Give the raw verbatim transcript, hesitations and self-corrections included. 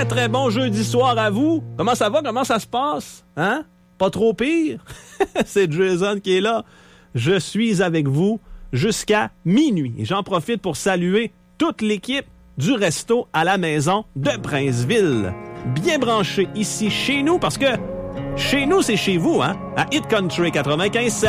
très bon jeudi soir à vous. Comment ça va? Comment ça se passe? Hein? Pas trop pire? C'est Jason qui est là. Je suis avec vous jusqu'à minuit. Et j'en profite pour saluer toute l'équipe du resto à la maison de Princeville. Bien branché ici chez nous parce que chez nous, c'est chez vous, hein? À Hit Country quatre-vingt-quinze sept.